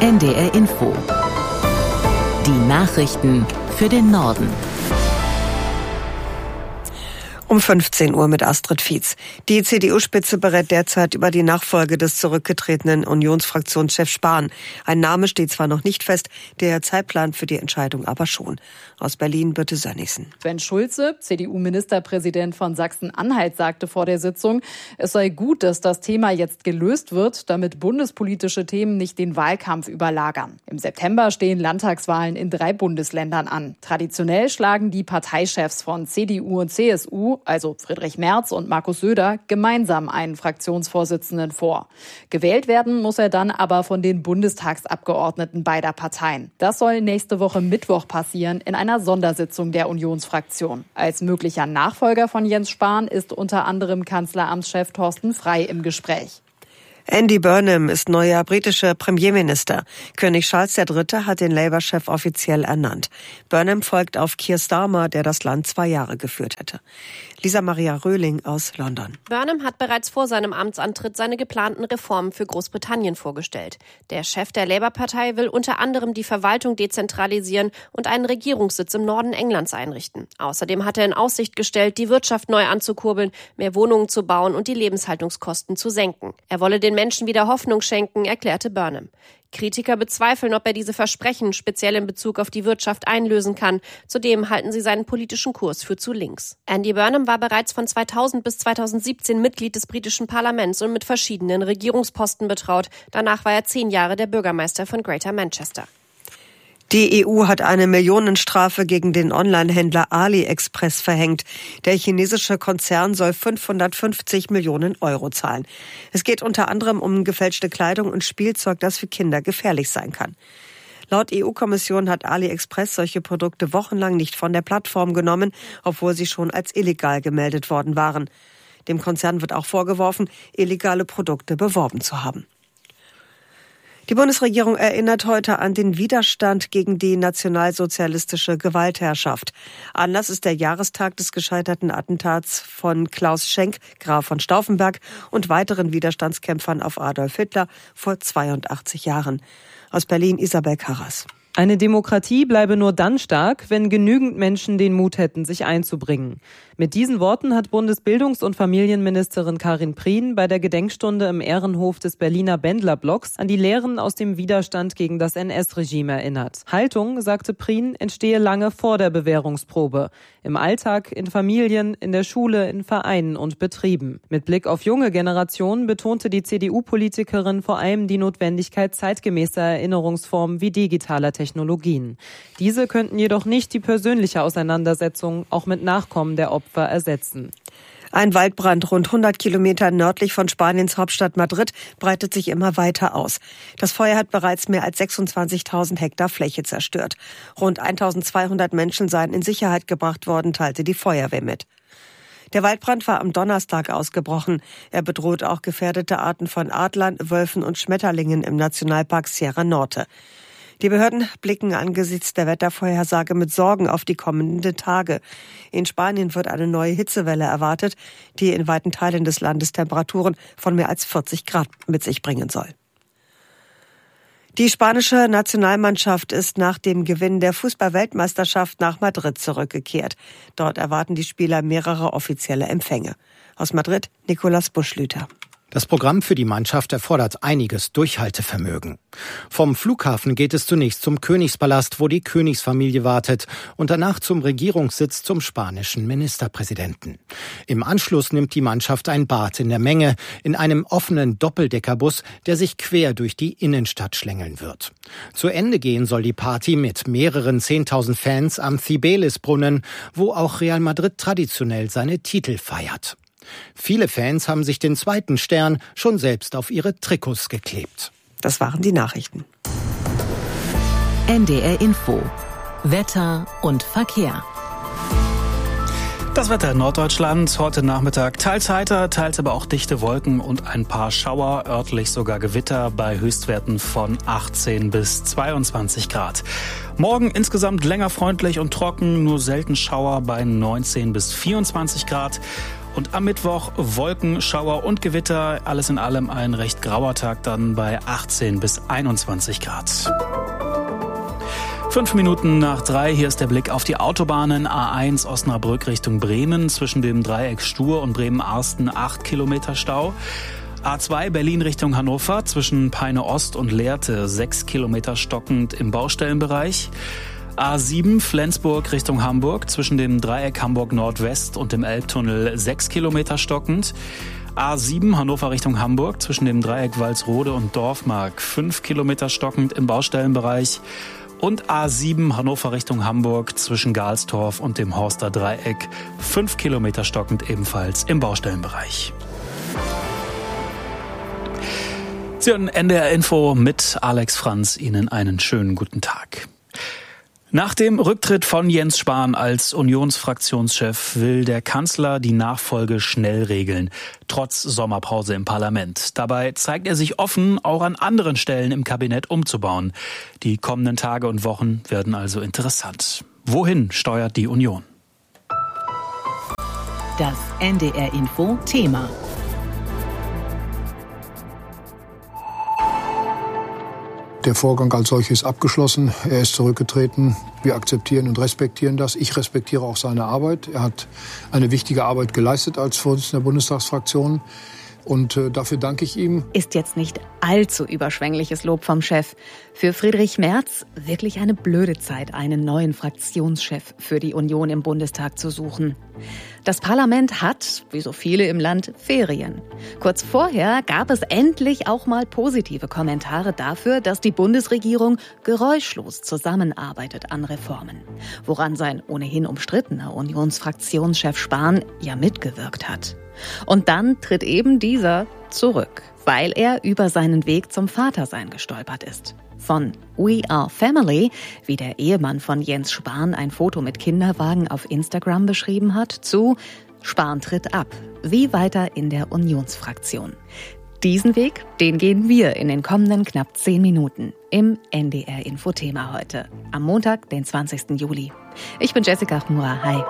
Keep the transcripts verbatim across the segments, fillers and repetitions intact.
N D R Info. Die Nachrichten für den Norden. Um fünfzehn Uhr mit Astrid Fietz. Die C D U-Spitze berät derzeit über die Nachfolge des zurückgetretenen Unionsfraktionschefs Spahn. Ein Name steht zwar noch nicht fest, der Zeitplan für die Entscheidung aber schon. Aus Berlin, Birte Sönnigsen. Sven Schulze, C D U-Ministerpräsident von Sachsen-Anhalt, sagte vor der Sitzung, es sei gut, dass das Thema jetzt gelöst wird, damit bundespolitische Themen nicht den Wahlkampf überlagern. Im September stehen Landtagswahlen in drei Bundesländern an. Traditionell schlagen die Parteichefs von C D U und C S U, also Friedrich Merz und Markus Söder, gemeinsam einen Fraktionsvorsitzenden vor. Gewählt werden muss er dann aber von den Bundestagsabgeordneten beider Parteien. Das soll nächste Woche Mittwoch passieren in einer Sondersitzung der Unionsfraktion. Als möglicher Nachfolger von Jens Spahn ist unter anderem Kanzleramtschef Thorsten Frey im Gespräch. Andy Burnham ist neuer britischer Premierminister. König Charles der Dritte hat den Labour-Chef offiziell ernannt. Burnham folgt auf Keir Starmer, der das Land zwei Jahre geführt hätte. Lisa Maria Röhling aus London. Burnham hat bereits vor seinem Amtsantritt seine geplanten Reformen für Großbritannien vorgestellt. Der Chef der Labour-Partei will unter anderem die Verwaltung dezentralisieren und einen Regierungssitz im Norden Englands einrichten. Außerdem hat er in Aussicht gestellt, die Wirtschaft neu anzukurbeln, mehr Wohnungen zu bauen und die Lebenshaltungskosten zu senken. Er wolle den Menschen wieder Hoffnung schenken, erklärte Burnham. Kritiker bezweifeln, ob er diese Versprechen speziell in Bezug auf die Wirtschaft einlösen kann. Zudem halten sie seinen politischen Kurs für zu links. Andy Burnham war bereits von zweitausend bis zweitausendsiebzehn Mitglied des britischen Parlaments und mit verschiedenen Regierungsposten betraut. Danach war er zehn Jahre der Bürgermeister von Greater Manchester. Die E U hat eine Millionenstrafe gegen den Online-Händler AliExpress verhängt. Der chinesische Konzern soll fünfhundertfünfzig Millionen Euro zahlen. Es geht unter anderem um gefälschte Kleidung und Spielzeug, das für Kinder gefährlich sein kann. Laut E U-Kommission hat AliExpress solche Produkte wochenlang nicht von der Plattform genommen, obwohl sie schon als illegal gemeldet worden waren. Dem Konzern wird auch vorgeworfen, illegale Produkte beworben zu haben. Die Bundesregierung erinnert heute an den Widerstand gegen die nationalsozialistische Gewaltherrschaft. Anlass ist der Jahrestag des gescheiterten Attentats von Klaus Schenk, Graf von Stauffenberg, und weiteren Widerstandskämpfern auf Adolf Hitler vor zweiundachtzig Jahren. Aus Berlin Isabel Karras. Eine Demokratie bleibe nur dann stark, wenn genügend Menschen den Mut hätten, sich einzubringen. Mit diesen Worten hat Bundesbildungs- und Familienministerin Karin Prien bei der Gedenkstunde im Ehrenhof des Berliner Bändlerblocks an die Lehren aus dem Widerstand gegen das N S-Regime erinnert. Haltung, sagte Prien, entstehe lange vor der Bewährungsprobe. Im Alltag, in Familien, in der Schule, in Vereinen und Betrieben. Mit Blick auf junge Generationen betonte die C D U-Politikerin vor allem die Notwendigkeit zeitgemäßer Erinnerungsformen wie digitaler Technologien. Diese könnten jedoch nicht die persönliche Auseinandersetzung auch mit Nachkommen der Opfer ersetzen. Ein Waldbrand rund hundert Kilometer nördlich von Spaniens Hauptstadt Madrid breitet sich immer weiter aus. Das Feuer hat bereits mehr als sechsundzwanzigtausend Hektar Fläche zerstört. Rund eintausendzweihundert Menschen seien in Sicherheit gebracht worden, teilte die Feuerwehr mit. Der Waldbrand war am Donnerstag ausgebrochen. Er bedroht auch gefährdete Arten von Adlern, Wölfen und Schmetterlingen im Nationalpark Sierra Norte. Die Behörden blicken angesichts der Wettervorhersage mit Sorgen auf die kommenden Tage. In Spanien wird eine neue Hitzewelle erwartet, die in weiten Teilen des Landes Temperaturen von mehr als vierzig Grad mit sich bringen soll. Die spanische Nationalmannschaft ist nach dem Gewinn der Fußball-Weltmeisterschaft nach Madrid zurückgekehrt. Dort erwarten die Spieler mehrere offizielle Empfänge. Aus Madrid, Nicolas Buschlüter. Das Programm für die Mannschaft erfordert einiges Durchhaltevermögen. Vom Flughafen geht es zunächst zum Königspalast, wo die Königsfamilie wartet, und danach zum Regierungssitz zum spanischen Ministerpräsidenten. Im Anschluss nimmt die Mannschaft ein Bad in der Menge in einem offenen Doppeldeckerbus, der sich quer durch die Innenstadt schlängeln wird. Zu Ende gehen soll die Party mit mehreren zehntausend Fans am Cibeles-Brunnen, wo auch Real Madrid traditionell seine Titel feiert. Viele Fans haben sich den zweiten Stern schon selbst auf ihre Trikots geklebt. Das waren die Nachrichten. N D R Info. Wetter und Verkehr. Das Wetter in Norddeutschland, heute Nachmittag teils heiter, teils aber auch dichte Wolken und ein paar Schauer, örtlich sogar Gewitter bei Höchstwerten von achtzehn bis zweiundzwanzig Grad. Morgen insgesamt länger freundlich und trocken, nur selten Schauer bei neunzehn bis vierundzwanzig Grad. Und am Mittwoch Wolken, Schauer und Gewitter. Alles in allem ein recht grauer Tag dann bei achtzehn bis einundzwanzig Grad. Fünf Minuten nach drei, hier ist der Blick auf die Autobahnen. A eins Osnabrück Richtung Bremen, zwischen dem Dreieck Stur und Bremen-Arsten acht Kilometer Stau. A zwei Berlin Richtung Hannover, zwischen Peine Ost und Lehrte sechs Kilometer stockend im Baustellenbereich. A sieben Flensburg Richtung Hamburg, zwischen dem Dreieck Hamburg Nordwest und dem Elbtunnel sechs Kilometer stockend. A sieben Hannover Richtung Hamburg, zwischen dem Dreieck Walsrode und Dorfmark fünf Kilometer stockend im Baustellenbereich. Und A sieben Hannover Richtung Hamburg, zwischen Galstorf und dem Horster Dreieck fünf Kilometer stockend ebenfalls im Baustellenbereich. Sie hören N D R Info mit Alex Franz. Ihnen einen schönen guten Tag. Nach dem Rücktritt von Jens Spahn als Unionsfraktionschef will der Kanzler die Nachfolge schnell regeln, trotz Sommerpause im Parlament. Dabei zeigt er sich offen, auch an anderen Stellen im Kabinett umzubauen. Die kommenden Tage und Wochen werden also interessant. Wohin steuert die Union? Das N D R Info Thema. Der Vorgang als solches ist abgeschlossen. Er ist zurückgetreten. Wir akzeptieren und respektieren das. Ich respektiere auch seine Arbeit. Er hat eine wichtige Arbeit geleistet als Vorsitzender der Bundestagsfraktion. Und äh, dafür danke ich ihm. Ist jetzt nicht allzu überschwängliches Lob vom Chef. Für Friedrich Merz wirklich eine blöde Zeit, einen neuen Fraktionschef für die Union im Bundestag zu suchen. Das Parlament hat, wie so viele im Land, Ferien. Kurz vorher gab es endlich auch mal positive Kommentare dafür, dass die Bundesregierung geräuschlos zusammenarbeitet an Reformen. Woran sein ohnehin umstrittener Unionsfraktionschef Spahn ja mitgewirkt hat. Und dann tritt eben dieser zurück, weil er über seinen Weg zum Vatersein gestolpert ist. Von We Are Family, wie der Ehemann von Jens Spahn ein Foto mit Kinderwagen auf Instagram beschrieben hat, zu Spahn tritt ab, wie weiter in der Unionsfraktion. Diesen Weg, den gehen wir in den kommenden knapp zehn Minuten im N D R Info-Thema heute, am Montag, den zwanzigsten Juli. Ich bin Jessica Chmura, hi.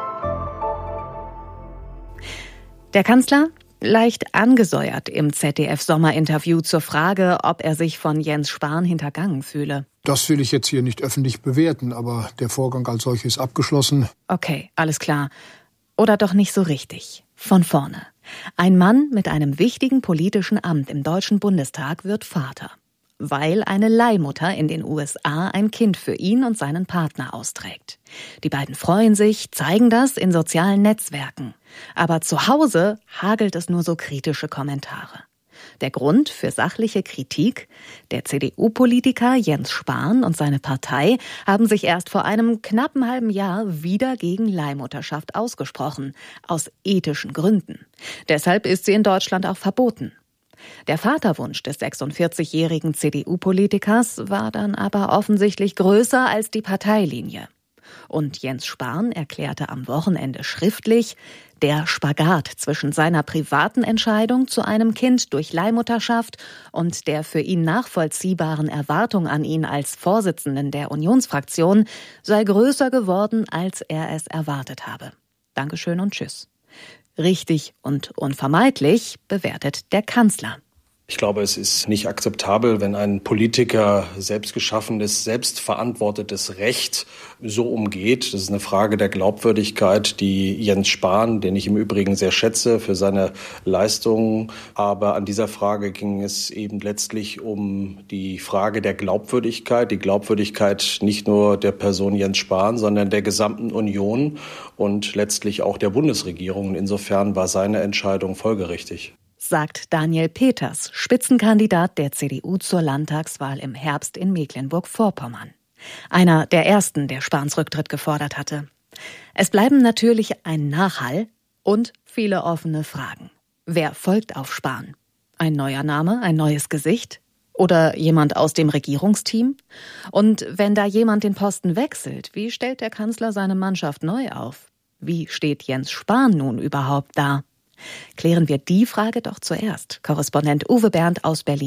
Der Kanzler leicht angesäuert im Z D F-Sommerinterview zur Frage, ob er sich von Jens Spahn hintergangen fühle. Das will ich jetzt hier nicht öffentlich bewerten, aber der Vorgang als solches ist abgeschlossen. Okay, alles klar. Oder doch nicht so richtig. Von vorne. Ein Mann mit einem wichtigen politischen Amt im Deutschen Bundestag wird Vater, weil eine Leihmutter in den U S A ein Kind für ihn und seinen Partner austrägt. Die beiden freuen sich, zeigen das in sozialen Netzwerken. Aber zu Hause hagelt es nur so kritische Kommentare. Der Grund für sachliche Kritik? Der C D U-Politiker Jens Spahn und seine Partei haben sich erst vor einem knappen halben Jahr wieder gegen Leihmutterschaft ausgesprochen, aus ethischen Gründen. Deshalb ist sie in Deutschland auch verboten. Der Vaterwunsch des sechsundvierzigjährigen C D U-Politikers war dann aber offensichtlich größer als die Parteilinie. Und Jens Spahn erklärte am Wochenende schriftlich, der Spagat zwischen seiner privaten Entscheidung zu einem Kind durch Leihmutterschaft und der für ihn nachvollziehbaren Erwartung an ihn als Vorsitzenden der Unionsfraktion sei größer geworden, als er es erwartet habe. Dankeschön und tschüss. Richtig und unvermeidlich bewertet der Kanzler. Ich glaube, es ist nicht akzeptabel, wenn ein Politiker selbstgeschaffenes, selbstverantwortetes Recht so umgeht. Das ist eine Frage der Glaubwürdigkeit, die Jens Spahn, den ich im Übrigen sehr schätze für seine Leistungen. Aber an dieser Frage ging es eben letztlich um die Frage der Glaubwürdigkeit, die Glaubwürdigkeit nicht nur der Person Jens Spahn, sondern der gesamten Union und letztlich auch der Bundesregierung. Insofern war seine Entscheidung folgerichtig. Sagt Daniel Peters, Spitzenkandidat der C D U zur Landtagswahl im Herbst in Mecklenburg-Vorpommern. Einer der ersten, der Spahns Rücktritt gefordert hatte. Es bleiben natürlich ein Nachhall und viele offene Fragen. Wer folgt auf Spahn? Ein neuer Name, ein neues Gesicht? Oder jemand aus dem Regierungsteam? Und wenn da jemand den Posten wechselt, wie stellt der Kanzler seine Mannschaft neu auf? Wie steht Jens Spahn nun überhaupt da? Klären wir die Frage doch zuerst. Korrespondent Uwe Berndt aus Berlin.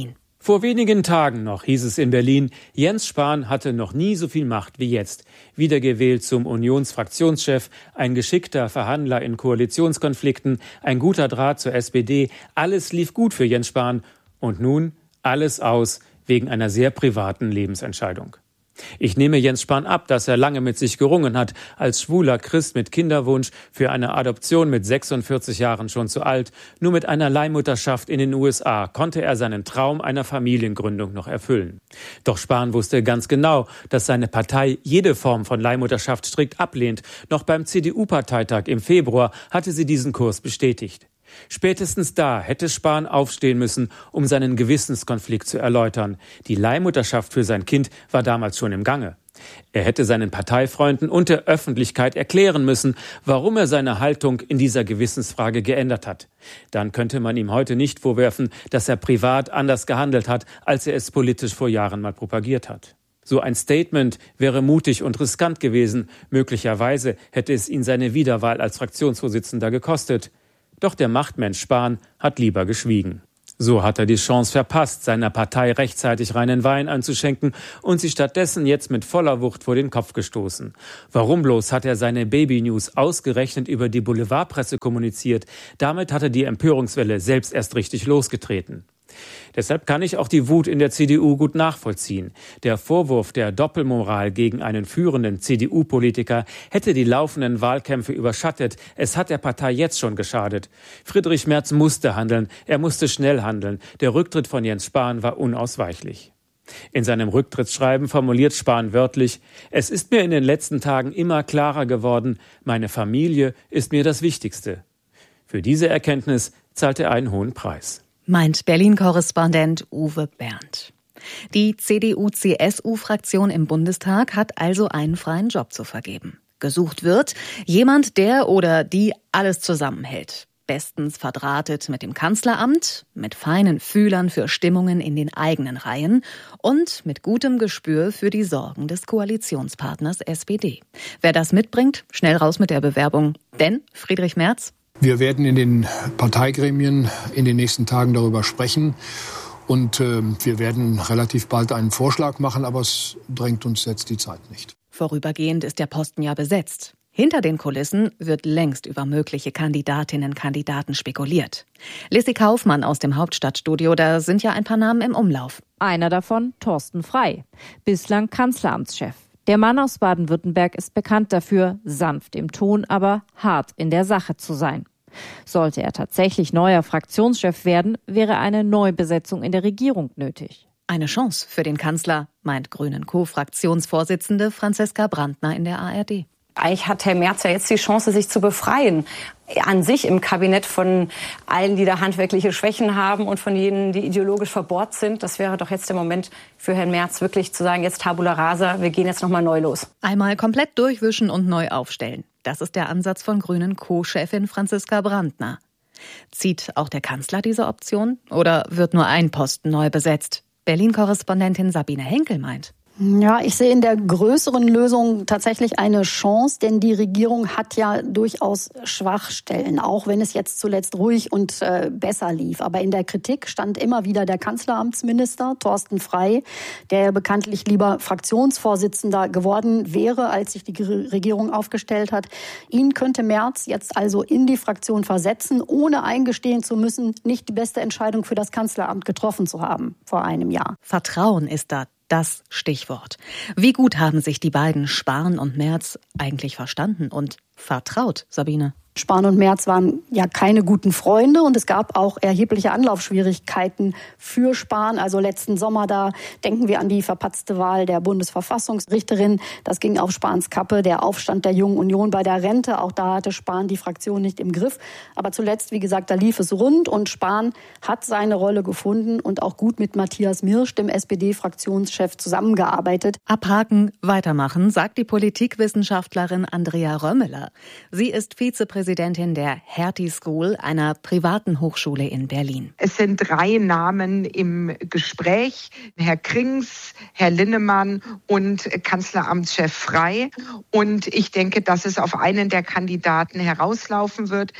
Vor wenigen Tagen noch hieß es in Berlin, Jens Spahn hatte noch nie so viel Macht wie jetzt. Wiedergewählt zum Unionsfraktionschef, ein geschickter Verhandler in Koalitionskonflikten, ein guter Draht zur S P D. Alles lief gut für Jens Spahn. Und nun alles aus wegen einer sehr privaten Lebensentscheidung. Ich nehme Jens Spahn ab, dass er lange mit sich gerungen hat, als schwuler Christ mit Kinderwunsch, für eine Adoption mit sechsundvierzig Jahren schon zu alt. Nur mit einer Leihmutterschaft in den U S A konnte er seinen Traum einer Familiengründung noch erfüllen. Doch Spahn wusste ganz genau, dass seine Partei jede Form von Leihmutterschaft strikt ablehnt. Noch beim C D U-Parteitag im Februar hatte sie diesen Kurs bestätigt. Spätestens da hätte Spahn aufstehen müssen, um seinen Gewissenskonflikt zu erläutern. Die Leihmutterschaft für sein Kind war damals schon im Gange. Er hätte seinen Parteifreunden und der Öffentlichkeit erklären müssen, warum er seine Haltung in dieser Gewissensfrage geändert hat. Dann könnte man ihm heute nicht vorwerfen, dass er privat anders gehandelt hat, als er es politisch vor Jahren mal propagiert hat. So ein Statement wäre mutig und riskant gewesen. Möglicherweise hätte es ihn seine Wiederwahl als Fraktionsvorsitzender gekostet. Doch der Machtmensch Spahn hat lieber geschwiegen. So hat er die Chance verpasst, seiner Partei rechtzeitig reinen Wein anzuschenken und sie stattdessen jetzt mit voller Wucht vor den Kopf gestoßen. Warum bloß hat er seine Baby-News ausgerechnet über die Boulevardpresse kommuniziert? Damit hat er die Empörungswelle selbst erst richtig losgetreten. Deshalb kann ich auch die Wut in der C D U gut nachvollziehen. Der Vorwurf der Doppelmoral gegen einen führenden C D U-Politiker hätte die laufenden Wahlkämpfe überschattet. Es hat der Partei jetzt schon geschadet. Friedrich Merz musste handeln, er musste schnell handeln. Der Rücktritt von Jens Spahn war unausweichlich. In seinem Rücktrittsschreiben formuliert Spahn wörtlich: Es ist mir in den letzten Tagen immer klarer geworden, meine Familie ist mir das Wichtigste. Für diese Erkenntnis zahlt er einen hohen Preis. Meint Berlin-Korrespondent Uwe Berndt. Die C D U-C S U-Fraktion im Bundestag hat also einen freien Job zu vergeben. Gesucht wird jemand, der oder die alles zusammenhält. Bestens verdrahtet mit dem Kanzleramt, mit feinen Fühlern für Stimmungen in den eigenen Reihen und mit gutem Gespür für die Sorgen des Koalitionspartners S P D. Wer das mitbringt, schnell raus mit der Bewerbung. Denn, Friedrich Merz: Wir werden in den Parteigremien in den nächsten Tagen darüber sprechen und äh, wir werden relativ bald einen Vorschlag machen, aber es drängt uns jetzt die Zeit nicht. Vorübergehend ist der Posten ja besetzt. Hinter den Kulissen wird längst über mögliche Kandidatinnen und Kandidaten spekuliert. Lissy Kaufmann aus dem Hauptstadtstudio, da sind ja ein paar Namen im Umlauf. Einer davon Thorsten Frey, bislang Kanzleramtschef. Der Mann aus Baden-Württemberg ist bekannt dafür, sanft im Ton, aber hart in der Sache zu sein. Sollte er tatsächlich neuer Fraktionschef werden, wäre eine Neubesetzung in der Regierung nötig. Eine Chance für den Kanzler, meint Grünen-Co-Fraktionsvorsitzende Franziska Brandner in der A R D. Eigentlich hat Herr Merz ja jetzt die Chance, sich zu befreien. An sich im Kabinett von allen, die da handwerkliche Schwächen haben und von jenen, die ideologisch verbohrt sind. Das wäre doch jetzt der Moment für Herrn Merz, wirklich zu sagen, jetzt Tabula rasa, wir gehen jetzt nochmal neu los. Einmal komplett durchwischen und neu aufstellen. Das ist der Ansatz von Grünen-Co-Chefin Franziska Brandner. Zieht auch der Kanzler diese Option oder wird nur ein Posten neu besetzt? Berlin-Korrespondentin Sabine Henkel meint: Ja, ich sehe in der größeren Lösung tatsächlich eine Chance, denn die Regierung hat ja durchaus Schwachstellen, auch wenn es jetzt zuletzt ruhig und äh, besser lief. Aber in der Kritik stand immer wieder der Kanzleramtsminister Thorsten Frey, der bekanntlich lieber Fraktionsvorsitzender geworden wäre, als sich die Regierung aufgestellt hat. Ihn könnte Merz jetzt also in die Fraktion versetzen, ohne eingestehen zu müssen, nicht die beste Entscheidung für das Kanzleramt getroffen zu haben vor einem Jahr. Vertrauen ist da das Stichwort. Wie gut haben sich die beiden Spahn und Merz eigentlich verstanden und vertraut, Sabine? Spahn und Merz waren ja keine guten Freunde und es gab auch erhebliche Anlaufschwierigkeiten für Spahn. Also letzten Sommer, da denken wir an die verpatzte Wahl der Bundesverfassungsrichterin. Das ging auf Spahns Kappe. Der Aufstand der Jungen Union bei der Rente, auch da hatte Spahn die Fraktion nicht im Griff. Aber zuletzt, wie gesagt, da lief es rund und Spahn hat seine Rolle gefunden und auch gut mit Matthias Mirsch, dem S P D-Fraktionschef, zusammengearbeitet. Abhaken, weitermachen, sagt die Politikwissenschaftlerin Andrea Römmeler. Sie ist Vizepräsidentin Präsidentin der Hertie School, einer privaten Hochschule in Berlin. Es sind drei Namen im Gespräch: Herr Krings, Herr Linnemann und Kanzleramtschef Frey. Und ich denke, dass es auf einen der Kandidaten herauslaufen wird.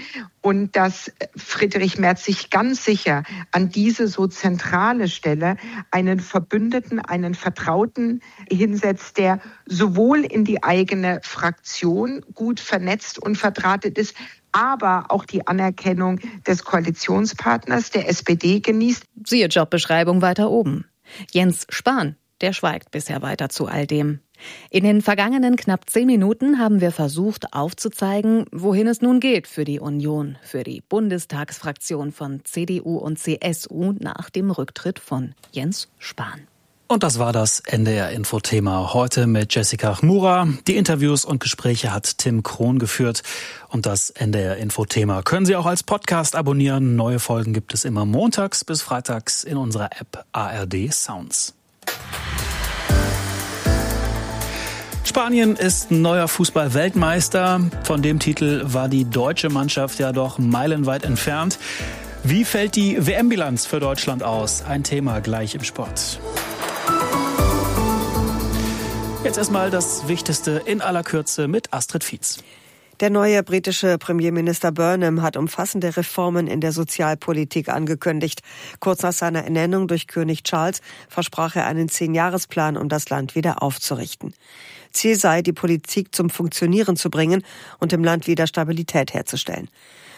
und dass Friedrich Merz sich ganz sicher an diese so zentrale Stelle einen Verbündeten, einen Vertrauten hinsetzt, der sowohl in die eigene Fraktion gut vernetzt und verdrahtet ist, aber auch die Anerkennung des Koalitionspartners, der S P D, genießt. Siehe Jobbeschreibung weiter oben. Jens Spahn, der schweigt bisher weiter zu all dem. In den vergangenen knapp zehn Minuten haben wir versucht aufzuzeigen, wohin es nun geht für die Union, für die Bundestagsfraktion von C D U und C S U nach dem Rücktritt von Jens Spahn. Und das war das N D R-Infothema heute mit Jessica Chmura. Die Interviews und Gespräche hat Tim Krohn geführt. Und das N D R-Infothema können Sie auch als Podcast abonnieren. Neue Folgen gibt es immer montags bis freitags in unserer App A R D Sounds. Spanien ist neuer Fußball-Weltmeister. Von dem Titel war die deutsche Mannschaft ja doch meilenweit entfernt. Wie fällt die W M-Bilanz für Deutschland aus? Ein Thema gleich im Sport. Jetzt erstmal das Wichtigste in aller Kürze mit Astrid Fietz. Der neue britische Premierminister Burnham hat umfassende Reformen in der Sozialpolitik angekündigt. Kurz nach seiner Ernennung durch König Charles versprach er einen Zehn-Jahresplan, um das Land wieder aufzurichten. Ziel sei, die Politik zum Funktionieren zu bringen und im Land wieder Stabilität herzustellen.